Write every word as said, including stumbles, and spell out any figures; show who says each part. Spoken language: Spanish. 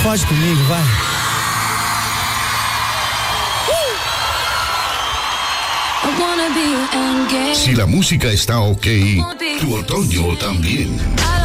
Speaker 1: Pode comigo, vai.
Speaker 2: Si la música está ok, tu otoño también.